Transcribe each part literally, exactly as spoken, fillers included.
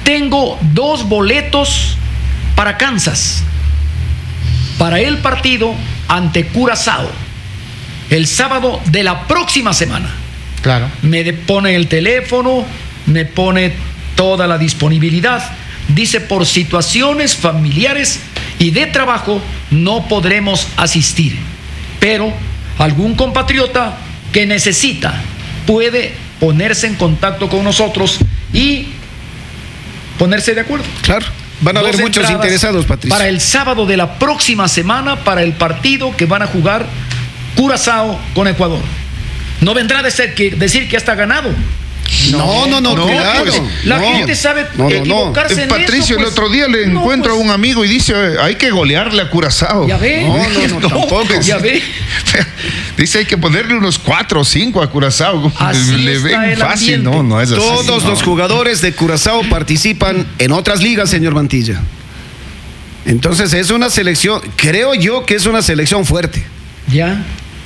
tengo dos boletos para Kansas, para el partido ante Curazao, el sábado de la próxima semana. Claro. Me pone el teléfono, me pone toda la disponibilidad. Dice, por situaciones familiares y de trabajo no podremos asistir, pero algún compatriota que necesita puede ponerse en contacto con nosotros y ponerse de acuerdo. Claro, van a haber Dos muchos entradas interesados, Patricio. para el sábado de la próxima semana, para el partido que van a jugar Curazao con Ecuador. No vendrá de ser que, decir que ya está ganado. No, no, no, no, cuidado. pues, La no. gente sabe No, no, no. equivocarse Eh, en Patricio, eso, pues. el otro día le No, encuentro pues. a un amigo y dice, hay que golearle a Curazao. Ya ve. No, no, no, tampoco. Ya ve. Dice, hay que ponerle unos cuatro o cinco a Curazao. Así Le está ven el fácil, ambiente. no, no es así. Todos no. los jugadores de Curazao participan en otras ligas, señor Mantilla. Entonces es una selección, creo yo que es una selección fuerte. Ya.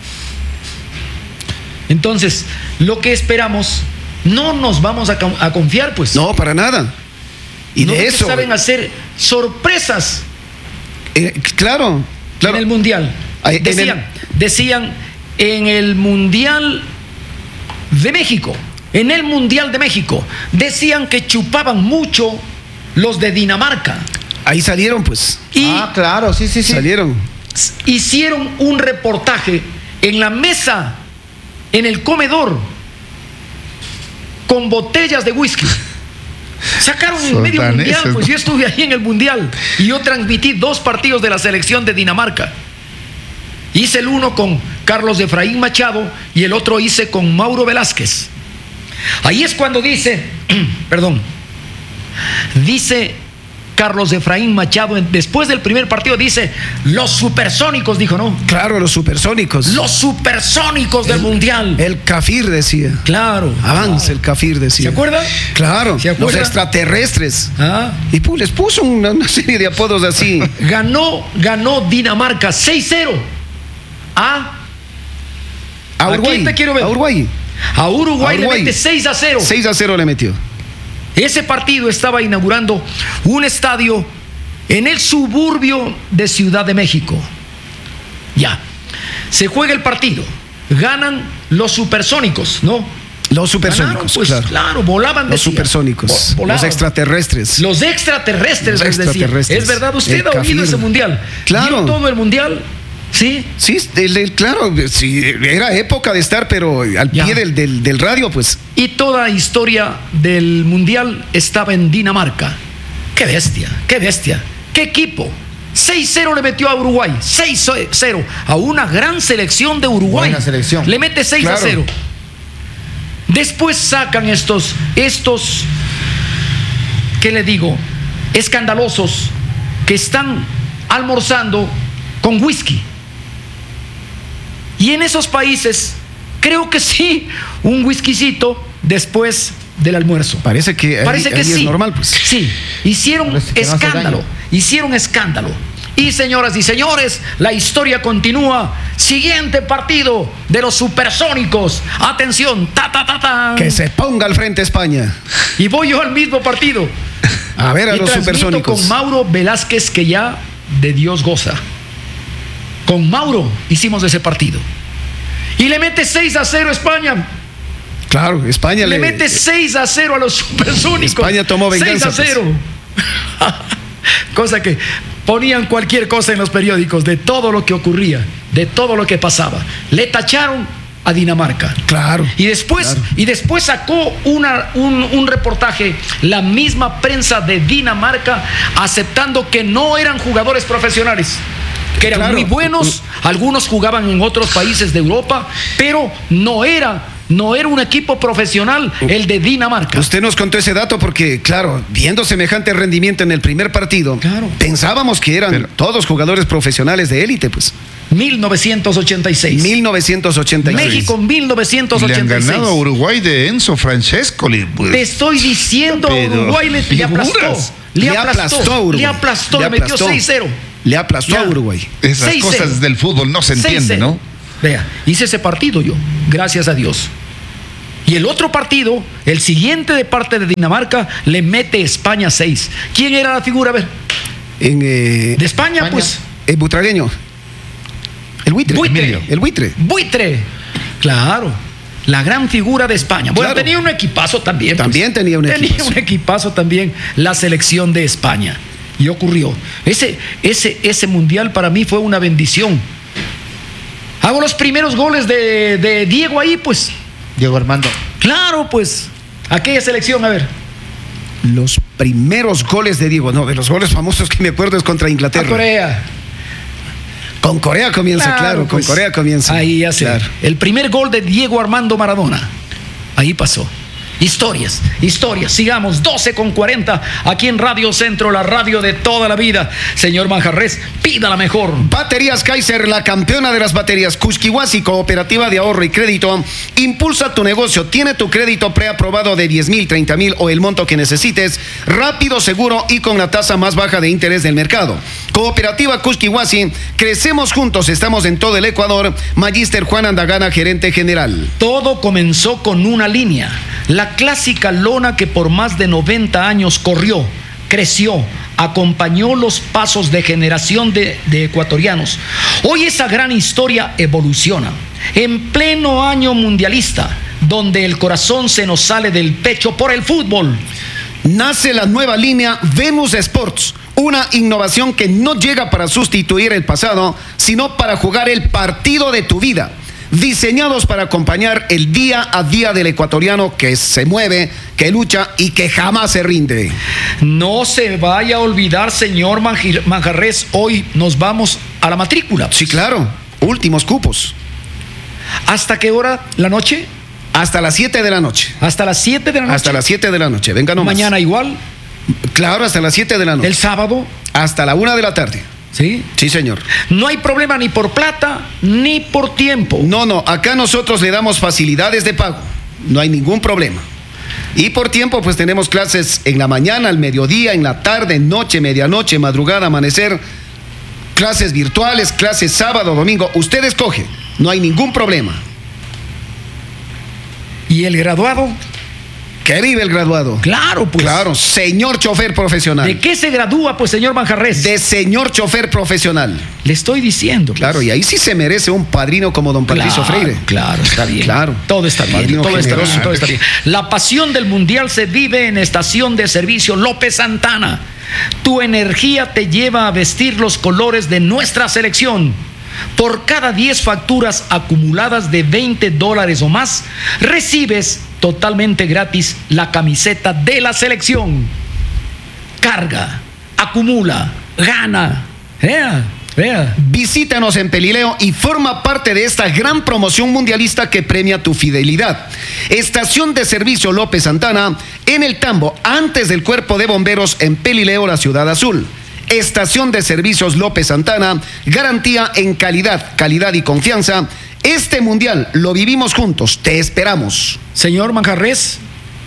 Entonces, lo que esperamos, no nos vamos a, a confiar, pues. No, para nada. Y no de que eso. saben hacer sorpresas eh, claro, claro. en el Mundial. Ay, en Decían, el- decían en el Mundial de México, en el Mundial de México, decían que chupaban mucho los de Dinamarca. Ahí salieron, pues. Y Ah, claro, sí, sí, sí. Salieron. hicieron un reportaje en la mesa, en el comedor, con botellas de whisky. Sacaron en medio Sotaneses, mundial, pues ¿no? yo estuve ahí en el mundial y yo transmití dos partidos de la selección de Dinamarca. Hice el uno con Carlos Efraín Machado y el otro hice con Mauro Velázquez. Ahí es cuando dice, perdón, dice Carlos Efraín Machado, después del primer partido, dice, los supersónicos, dijo, ¿no? Claro, los supersónicos. Los supersónicos del El- mundial. El Cafir decía. Claro. Avanza el Cafir decía. ¿Se acuerda? Claro, ¿Se los acuerda? extraterrestres. Ah. Y pues les puso una, una serie de apodos así. Ganó, ganó Dinamarca seis cero a, A ¿A Uruguay. quién te quiero ver? A Uruguay. a Uruguay, A Uruguay. le mete seis a cero. seis a cero le metió. Ese partido estaba inaugurando un estadio en el suburbio de Ciudad de México. Ya. Se juega el partido. Ganan los supersónicos, ¿no? Los supersónicos, Ganaron, pues, claro. claro, volaban. Los decía. supersónicos. Vo- volaban. Los extraterrestres. Los extraterrestres, Los les decía. extraterrestres. Es verdad, usted El ha oído Cafir. ese mundial. Claro. ¿Vio todo el mundial? Sí. Sí, el- el- claro, sí, era época de estar, pero al Ya. pie del, del, del radio, pues. Y toda historia del mundial estaba en Dinamarca. ¡Qué bestia! ¡Qué bestia! ¡Qué equipo! seis cero le metió a Uruguay. seis cero a una gran selección de Uruguay. Buena selección. Le mete seis a Claro. cero. Después sacan estos, estos, ¿qué le digo? Escandalosos que están almorzando con whisky. Y en esos países, creo que sí, un whiskycito después del almuerzo. Parece que ahí- Parece que ahí es sí. normal, pues. Sí, hicieron Parece que no hace escándalo, daño. hicieron escándalo. Y señoras y señores, la historia continúa. Siguiente partido de los supersónicos. Atención, ta ta ta ta. Que se ponga al frente España. Y voy yo al mismo partido. A ver a Y los transmito supersónicos. con Mauro Velázquez, que ya de Dios goza. Con Mauro hicimos ese partido. Y le mete seis a cero a España. Claro, España Le le, mete seis a cero a los supersónicos. España tomó venganza, seis a cero. Cosa que ponían cualquier cosa en los periódicos de todo lo que ocurría, de todo lo que pasaba. Le tacharon a Dinamarca. Claro. Y después, Claro. y después sacó una, un, un reportaje, la misma prensa de Dinamarca, aceptando que no eran jugadores profesionales, que eran Claro. muy buenos, algunos jugaban en otros países de Europa, pero no era, no era un equipo profesional el de Dinamarca. Usted nos contó ese dato porque, claro, viendo semejante rendimiento en el primer partido, Claro. pensábamos que eran Pero- todos jugadores profesionales de élite, pues. mil novecientos ochenta y seis. mil novecientos ochenta y seis. México mil novecientos Le han ochenta y seis. ganado a Uruguay de Enzo Francescoli. Pues. Te estoy diciendo, Pero, Uruguay le, le figuras. aplastó. Le Le aplastó, aplastó a Uruguay. le aplastó, Le le metió aplastó. seis cero. Le aplastó Ya. a Uruguay. Esas seis cero. cosas del fútbol no se seis entienden, cero. ¿no? Vea, hice ese partido yo, gracias a Dios. Y el otro partido, el siguiente de parte de Dinamarca, le mete España seis. ¿Quién era la figura? A ver. En, eh, De España, España. pues. el butragueño. El buitre. Buitre. Emilio. El buitre. Buitre. Claro. La gran figura de España. Bueno, Claro. tenía un equipazo también. pues. También tenía un Tenía equipazo. un equipazo también la selección de España. Y ocurrió. Ese, ese, ese mundial para mí fue una bendición. Hago los primeros goles de, de Diego ahí, pues. Diego Armando. Claro, pues. Aquella selección, a ver. Los primeros goles de Diego, no, de los goles famosos que me acuerdo es contra A Inglaterra. Corea. Con Corea comienza, claro, con pues, Corea comienza. Ahí ya sé. Claro. El primer gol de Diego Armando Maradona. Ahí pasó. Historias, historias. Sigamos, doce con cuarenta, aquí en Radio Centro, la radio de toda la vida. Señor Manjarres, pida la mejor. Baterías Kaiser, la campeona de las baterías. Kuskiwasi, cooperativa de ahorro y crédito. Impulsa tu negocio. Tiene tu crédito preaprobado de diez mil, treinta mil o el monto que necesites. Rápido, seguro y con la tasa más baja de interés del mercado. Cooperativa Kuskiwasi, crecemos juntos. Estamos en todo el Ecuador. Magíster Juan Andagana, gerente general. Todo comenzó con una línea. La clásica lona que por más de noventa años corrió, creció, acompañó los pasos de generación de, de ecuatorianos. Hoy esa gran historia evoluciona. En pleno año mundialista, donde el corazón se nos sale del pecho por el fútbol. Nace la nueva línea Venus Sports, una innovación que no llega para sustituir el pasado, sino para jugar el partido de tu vida. Diseñados para acompañar el día a día del ecuatoriano que se mueve, que lucha y que jamás se rinde. No se vaya a olvidar, señor Manjir- Manjarres, hoy nos vamos a la matrícula. Sí, claro, últimos cupos. ¿Hasta qué hora la noche? Hasta las siete de la noche. Hasta las siete de la noche. Hasta las siete de la noche, venga nomás. Mañana igual. Claro, hasta las siete de la noche. El sábado. Hasta la una de la tarde. ¿Sí? Sí, señor. No hay problema ni por plata ni por tiempo. No, no, acá nosotros le damos facilidades de pago. No hay ningún problema. Y por tiempo, pues tenemos clases en la mañana, al mediodía, en la tarde, noche, medianoche, madrugada, amanecer. Clases virtuales, clases sábado, domingo. Usted escoge. No hay ningún problema. ¿Y el graduado? Que vive el graduado. Claro, pues. Claro, señor chofer profesional. ¿De qué se gradúa, pues, señor Manjarres? De señor chofer profesional. Le estoy diciendo. pues. Claro, y ahí sí se merece un padrino como don Patricio Claro, Freire. Claro, está bien. Claro. Todo está bien. Padrino Todo está, generoso. bien todo está bien. La pasión del mundial se vive en Estación de Servicio López Santana. Tu energía te lleva a vestir los colores de nuestra selección. Por cada diez facturas acumuladas de veinte dólares o más, recibes totalmente gratis la camiseta de la selección. Carga, acumula, gana. Vea, vea. Visítanos en Pelileo y forma parte de esta gran promoción mundialista que premia tu fidelidad. Estación de Servicio López Santana, en el Tambo, antes del Cuerpo de Bomberos en Pelileo, la Ciudad Azul. Estación de Servicios López Santana, garantía en calidad, calidad y confianza. Este mundial lo vivimos juntos, te esperamos. Señor Manjarres,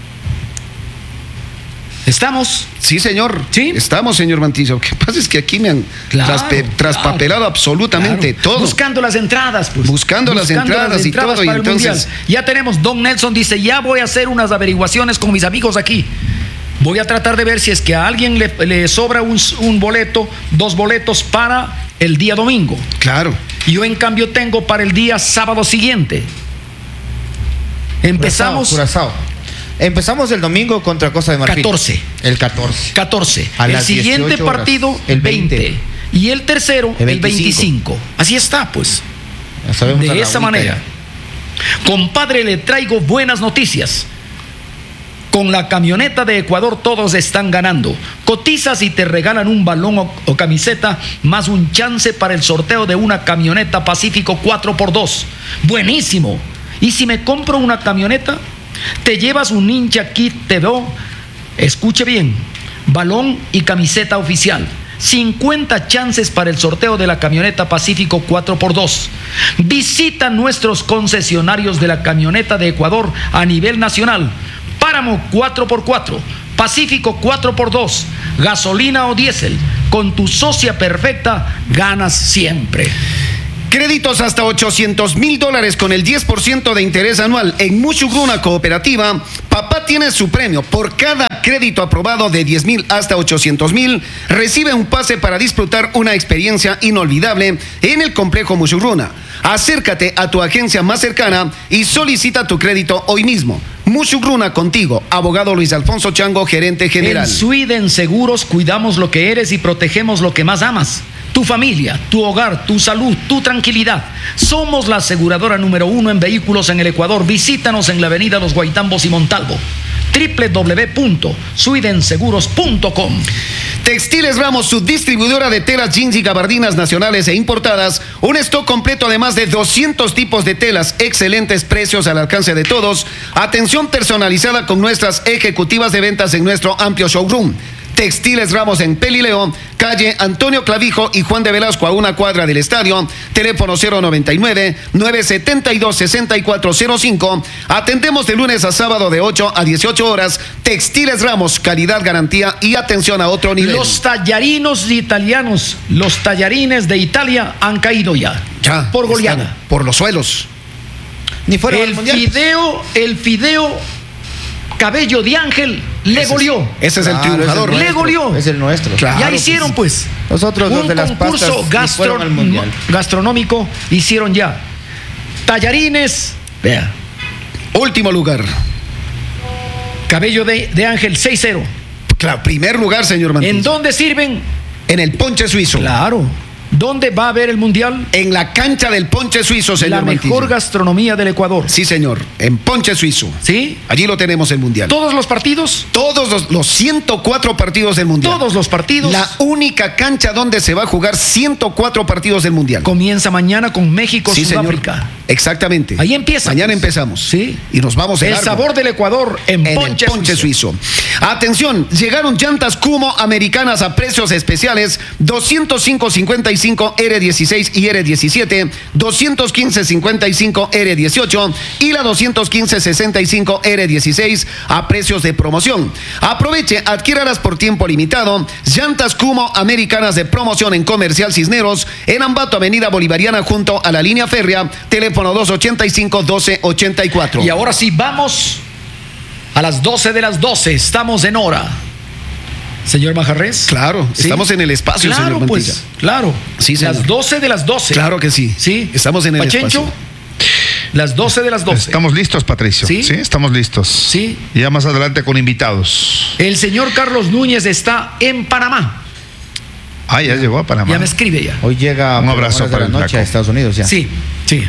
¿estamos? Sí, señor. ¿Sí? Estamos, señor Mantillo. Lo que pasa es que aquí me han Claro, traspe- traspapelado claro, absolutamente claro. todo. Buscando las entradas, pues. Buscando las entradas y todo, y para el entonces- mundial. Ya tenemos, Don Nelson dice, ya voy a hacer unas averiguaciones con mis amigos aquí. Voy a tratar de ver si es que a alguien le, le sobra un, un boleto, dos boletos para el día domingo. Claro. Yo en cambio tengo para el día sábado siguiente. Empezamos Curazao. Empezamos el domingo contra Costa de Marfil. catorce. El catorce. catorce. A El las siguiente dieciocho horas. partido, El el veinte. Y el tercero, El el veinticinco. veinticinco. Así está, pues. Ya sabemos a De la esa agüita manera. ya. Compadre, le traigo buenas noticias. Con la camioneta de Ecuador todos están ganando. Cotizas y te regalan un balón o, o camiseta más un chance para el sorteo de una camioneta Pacífico cuatro por dos. Buenísimo. Y si me compro una camioneta, te llevas un Ninja Kit T V O. Escuche bien. Balón y camiseta oficial. cincuenta chances para el sorteo de la camioneta Pacífico cuatro por dos. Visita nuestros concesionarios de la camioneta de Ecuador a nivel nacional. Páramo cuatro por cuatro, Pacífico cuatro por dos, gasolina o diésel. Con tu socia perfecta ganas siempre. Créditos hasta ochocientos mil dólares con el diez por ciento de interés anual en Mushugruna Cooperativa. Papá tiene su premio. Por cada crédito aprobado de diez mil hasta ochocientos mil, recibe un pase para disfrutar una experiencia inolvidable en el complejo Mushugruna. Acércate a tu agencia más cercana y solicita tu crédito hoy mismo. Mushugruna contigo, abogado Luis Alfonso Chango, gerente general. En Sweden Seguros cuidamos lo que eres y protegemos lo que más amas. Tu familia, tu hogar, tu salud, tu tranquilidad. Somos la aseguradora número uno en vehículos en el Ecuador. Visítanos en la avenida Los Guaitambos y Montalvo. doble u doble u doble u punto sweden seguros punto com. Textiles Ramos, su distribuidora de telas, jeans y gabardinas nacionales e importadas. Un stock completo de más de doscientos tipos de telas, excelentes precios al alcance de todos. Atención personalizada con nuestras ejecutivas de ventas en nuestro amplio showroom. Textiles Ramos en Pelileo, calle Antonio Clavijo y Juan de Velasco, a una cuadra del estadio. Teléfono cero noventa y nueve, nueve setenta y dos, sesenta y cuatro cero cinco. Atendemos de lunes a sábado de ocho a dieciocho horas. Textiles Ramos, calidad, garantía y atención a otro nivel. Los tallarinos italianos, los tallarines de Italia han caído ya. Ya, por goleada. están por los suelos. Ni fuera del El mundial. fideo, el fideo Cabello de Ángel le Ese goleó. Es, ese es Claro, el triunfador. es el Le nuestro, goleó. Es el nuestro. Claro. Ya pues, hicieron pues Nosotros los un de las concurso pastas ni fueron al mundial. gastronómico, hicieron ya tallarines, vea, Último lugar. Cabello de, de Ángel seis cero. Claro, primer lugar, señor ¿En Mantilla. dónde sirven? En el Ponche Suizo. Claro. ¿Dónde va a haber el mundial? En la cancha del Ponche Suizo, señor La mejor Mantilla. gastronomía del Ecuador. Sí, señor. En Ponche Suizo. ¿Sí? Allí lo tenemos el mundial. Todos los partidos. Todos los, los ciento cuatro partidos del mundial. Todos los partidos. La única cancha donde se va a jugar ciento cuatro partidos del mundial. Comienza mañana con México, Sí, señor. Sudáfrica. Exactamente. Ahí empieza. Mañana pues. empezamos. Sí. Y nos vamos de El largo. sabor del Ecuador en, En Ponche, el Ponche Suizo. Suizo. Atención, llegaron llantas Kumo americanas a precios especiales: doscientos cinco cincuenta y cinco R dieciséis y R diecisiete, doscientos quince cincuenta y cinco R dieciocho y la doscientos quince sesenta y cinco R dieciséis a precios de promoción. Aproveche, adquiéralas por tiempo limitado. Llantas Kumo americanas de promoción en Comercial Cisneros, en Ambato, Avenida Bolivariana, junto a la línea férrea. Teléfono dos ochenta y cinco, doce ochenta y cuatro. Y ahora sí, vamos a las doce de las doce. Estamos en hora. Señor Majarres. Claro, ¿Sí? estamos en el espacio, Claro, señor Mantilla. pues, claro. Sí, señor. Las doce de las doce. Claro que sí. Sí. Estamos en el Pachencho, espacio. las doce de las doce. Estamos listos, Patricio. ¿Sí? Sí, estamos listos. Sí. Y ya más adelante con invitados. El señor Carlos Núñez está en Panamá. Ah, ya llegó a Panamá. Ya me escribe ya. Hoy llega Un por abrazo horas de para la el noche flaco. a Estados Unidos ya. Sí, sí.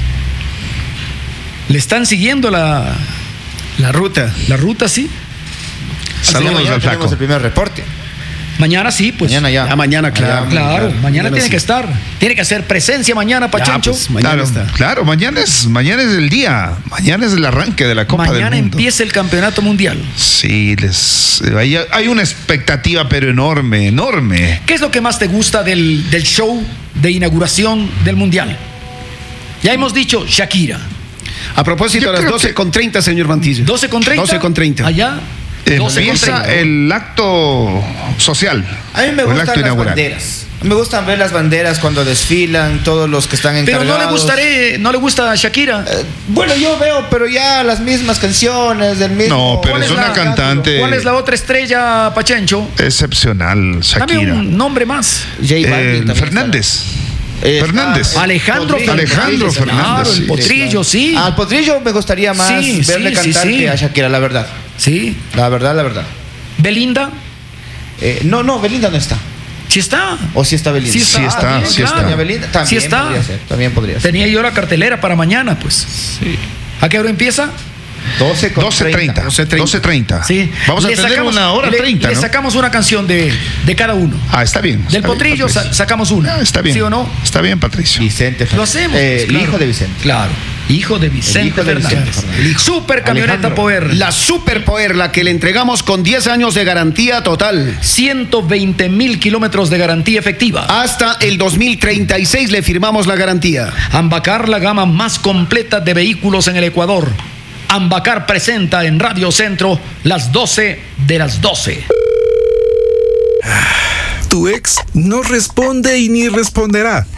Le están siguiendo la, La ruta. la ruta, sí. Saludos Mañana al tenemos flaco. el primer reporte. Mañana sí, pues. Mañana ya. Ya mañana, claro. Claro, mañana tiene sí. que estar. Tiene que hacer presencia mañana, Ya, Pachencho. pues, mañana Claro, está. claro, mañana es, mañana es el día. Mañana es el arranque de la Copa Mañana del Mundo. empieza el campeonato mundial. Sí, les, hay, hay una expectativa, pero enorme, enorme. ¿Qué es lo que más te gusta del, del show de inauguración del mundial? Ya hemos dicho Shakira. A propósito, Yo a las creo doce que- con treinta, señor Mantilla. doce con treinta. doce con treinta. Allá. doce con Empieza treinta. el acto social. A mí me o el gustan acto las inaugural. banderas. Me gustan ver las banderas cuando desfilan, todos los que están Pero encargados. no le gustaré, no le gusta a Shakira. Eh, bueno, yo veo, pero ya las mismas canciones, del mismo. No, pero ¿Cuál es es una la- cantante ¿Cuál es la otra estrella, Pachencho? excepcional, Dame Shakira. un nombre más. J Balvin Eh, también Fernández. está. Fernández. Está el Alejandro Potrillo. Alejandro Fernández. Fernández, Claro, el sí. potrillo, sí. Al Potrillo me gustaría más Sí, verle sí, sí, cantar sí. que a Shakira, la verdad. Sí. La verdad, la verdad. Belinda, Eh, no, no, Belinda no está. sí está. O sí está Belinda. Sí está, Sí está, bien, sí claro. está. Doña Belinda también Sí está. podría ser. También podría ser. Tenía yo la cartelera para mañana, pues. ¿A qué hora empieza? doce con doce treinta. doce treinta. Sí. Vamos a Le tener sacamos- una hora le- treinta, Le ¿no? sacamos una canción de, de cada uno. Ah, está bien. Del está bien, potrillo sa- Patricio. sacamos una. Ah, está bien. ¿Sí o no? Está bien, Patricio. Vicente Lo Fernández. hacemos. Eh, pues, el claro. hijo de Vicente. Claro. Hijo de Vicente hijo de Vicente Fernández. Fernández. El hijo. Super camioneta Alejandro. Power. La Super Power, la que le entregamos con diez años de garantía total. ciento veinte mil kilómetros de garantía efectiva. Hasta el dos mil treinta y seis le firmamos la garantía. Ambacar, la gama más completa de vehículos en el Ecuador. Ambacar presenta en Radio Centro las doce de las doce. Tu ex no responde y ni responderá.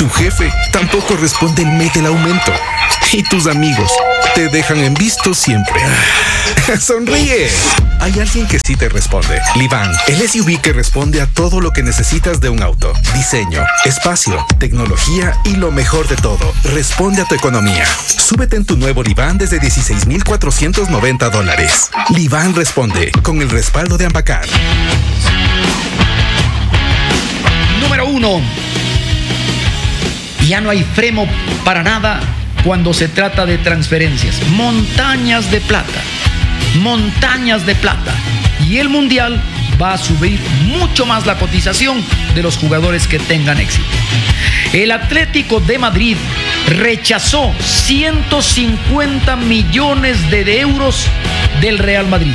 Tu jefe tampoco responde el mes del aumento. Y tus amigos te dejan en visto siempre. ¡Sonríe! Hay alguien que sí te responde. Livan, el S U V que responde a todo lo que necesitas de un auto. Diseño, espacio, tecnología y lo mejor de todo, responde a tu economía. Súbete en tu nuevo Livan desde dieciséis mil cuatrocientos noventa dólares. Livan responde con el respaldo de Ambacar. Número uno. Ya no hay freno para nada cuando se trata de transferencias. Montañas de plata. Montañas de plata. Y el Mundial va a subir mucho más la cotización de los jugadores que tengan éxito. El Atlético de Madrid rechazó ciento cincuenta millones de euros del Real Madrid.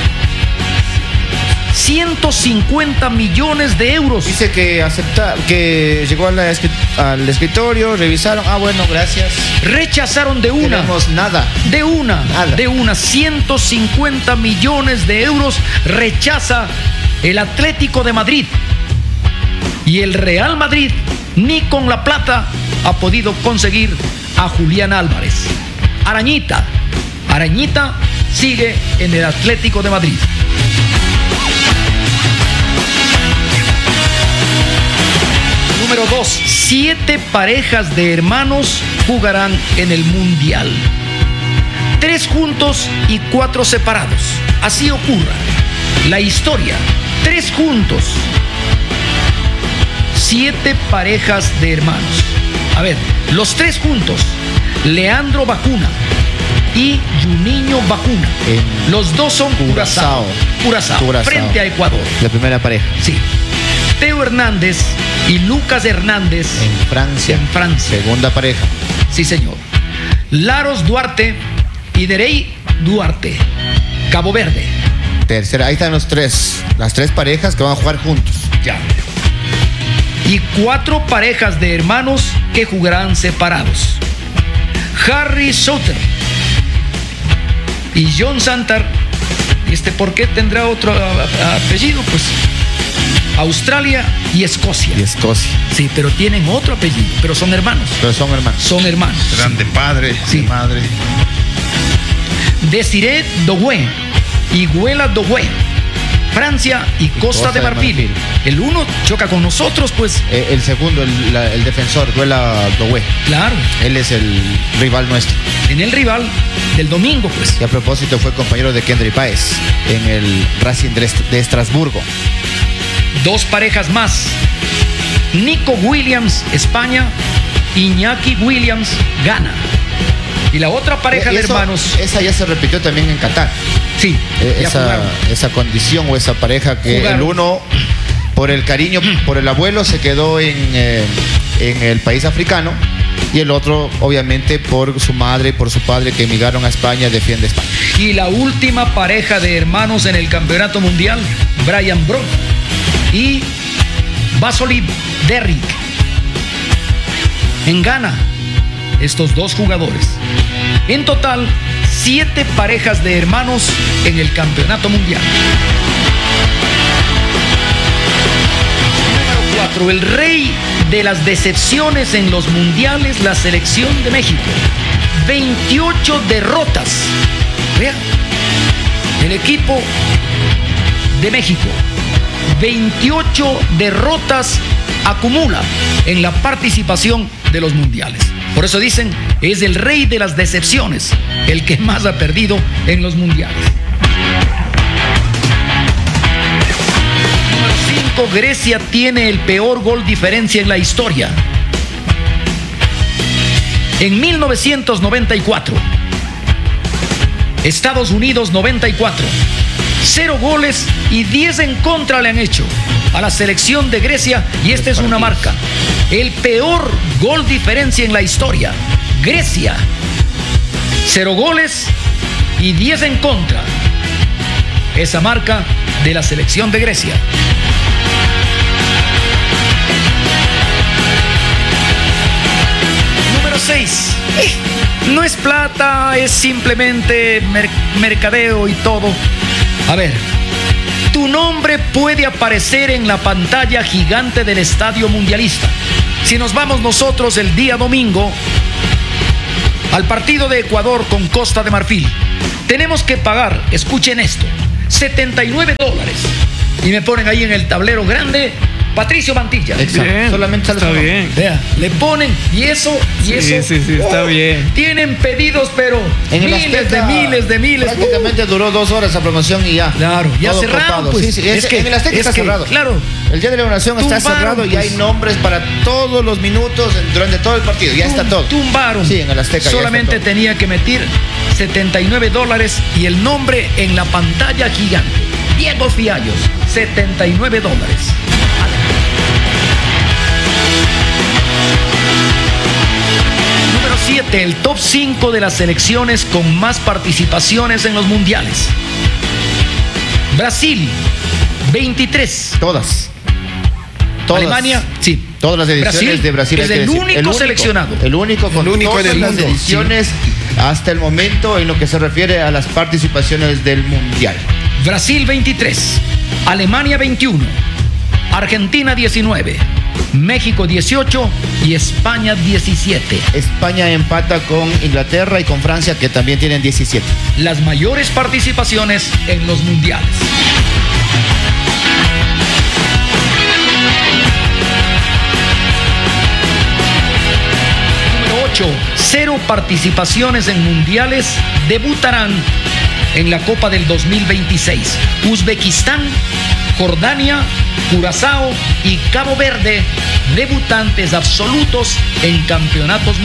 ciento cincuenta millones de euros. Dice que acepta, que llegó a la, al escritorio, revisaron, ah bueno, gracias. Rechazaron de una. Queremos nada. De una, Nada. de una, ciento cincuenta millones de euros rechaza el Atlético de Madrid. Y el Real Madrid ni con la plata ha podido conseguir a Julián Álvarez. Arañita, Arañita sigue en el Atlético de Madrid. Número dos. Siete parejas de hermanos jugarán en el Mundial. Tres juntos y cuatro separados. Así ocurra la historia. Tres juntos. Siete parejas de hermanos. A ver, los tres juntos. Leandro Bacuna y Juninho Bacuna. En Los dos son Curazao. Curazao. Curazao. Frente a Ecuador. La primera pareja. Sí. Teo Hernández y Lucas Hernández En Francia. en Francia. Segunda pareja. Sí, señor. Laros Duarte y Derey Duarte, Cabo Verde. Tercera. Ahí están los tres. Las tres parejas que van a jugar juntos. Ya. Y cuatro parejas de hermanos que jugarán separados. Harry Souter y John Santar. Este, ¿por qué tendrá otro a- a- apellido? Pues Australia y Escocia. Y Escocia. Sí, pero tienen otro apellido, pero son hermanos. Pero son hermanos. Son hermanos. Eran de padre, Sí. de madre. Desiree Doué y Guela Doué, Francia y Costa de Marfil. El uno choca con nosotros, pues. Eh, el segundo, el, la- el defensor, Duela Doué. Claro, Él es el rival nuestro. en el rival del domingo, pues. Y a propósito fue compañero de Kendry Páez en el Racing de, Est- de Estrasburgo. Dos parejas más. Nico Williams, España. Iñaki Williams, Ghana. Y la otra pareja Y de eso- hermanos. Esa ya se repitió también en Qatar. Sí, Eh, ya esa, jugaron. esa condición o esa pareja que Jugaron. el uno, por el cariño, por el abuelo, se quedó en, eh, en el país africano. Y el otro, obviamente, por su madre y por su padre que emigraron a España, defiende España. Y la última pareja de hermanos en el campeonato mundial, Brian Brock y Vasily Derrick. En Ghana, estos dos jugadores. En total, siete parejas de hermanos en el campeonato mundial. Número cuatro. El rey de las decepciones en los mundiales, la selección de México. veintiocho derrotas. Vea, el equipo de México, veintiocho derrotas acumula en la participación de los mundiales. Por eso dicen, es el rey de las decepciones, el que más ha perdido en los mundiales. Número cinco. Grecia tiene el peor gol diferencia en la historia. En mil novecientos noventa y cuatro, Estados Unidos noventa y cuatro, cero goles y diez en contra le han hecho a la selección de Grecia, y esta es una marca. El peor gol diferencia en la historia. Grecia, cero goles y diez en contra. Esa marca de la selección de Grecia. Número seis. No es plata, es simplemente mer- mercadeo y todo. A ver, tu nombre puede aparecer en la pantalla gigante del estadio mundialista. Si nos vamos nosotros el día domingo al partido de Ecuador con Costa de Marfil, tenemos que pagar, escuchen esto, setenta y nueve dólares. Y me ponen ahí en el tablero grande Patricio Mantilla. Exacto. Bien, Solamente sale está su nombre. bien. Vea, le ponen y eso, y Sí, eso. sí, sí, está bien. Tienen pedidos, pero En el miles Azteca, de miles de miles. Prácticamente duró dos horas esa promoción y ya. Claro, ya Todo cerraron, copado. pues. Sí, sí, es, Es que- en el Azteca es está que, cerrado. claro. El día de la inauguración está Tumbaron, cerrado y pues. hay nombres para todos los minutos en- durante todo el partido. Ya está Tum- todo. Tumbaron. Sí, en el Azteca ya Solamente está todo. tenía que meter setenta y nueve dólares y el nombre en la pantalla gigante. Diego Fiallos, setenta y nueve dólares. Número siete, el top cinco de las selecciones con más participaciones en los mundiales. Brasil, veintitrés. Todas. Todas. Alemania, sí. Todas las ediciones Brasil de Brasil. es hay que el decir. único seleccionado. El único con El único todas en el las mundo, ediciones hasta el momento en lo que se refiere a las participaciones del Mundial. Brasil veintitrés, Alemania veintiuno, Argentina diecinueve, México dieciocho y España diecisiete. España empata con Inglaterra y con Francia, que también tienen diecisiete. Las mayores participaciones en los mundiales. Número ocho, cero participaciones en mundiales debutarán en la Copa del dos mil veintiséis. Uzbekistán, Jordania, Curazao y Cabo Verde, debutantes absolutos en campeonatos mundiales.